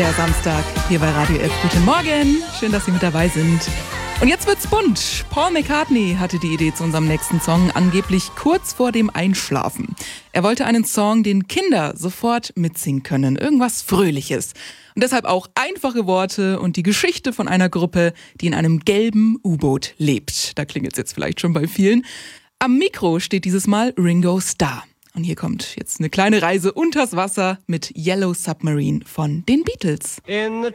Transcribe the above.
Der Samstag hier bei Radio F. Guten Morgen, schön, dass Sie mit dabei sind. Und jetzt wird's bunt. Paul McCartney hatte die Idee zu unserem nächsten Song angeblich kurz vor dem Einschlafen. Er wollte einen Song, den Kinder sofort mitsingen können, irgendwas Fröhliches. Und deshalb auch einfache Worte und die Geschichte von einer Gruppe, die in einem gelben U-Boot lebt. Da klingelt's jetzt vielleicht schon bei vielen. Am Mikro steht dieses Mal Ringo Starr. Und hier kommt jetzt eine kleine Reise unters Wasser mit Yellow Submarine von den Beatles. In the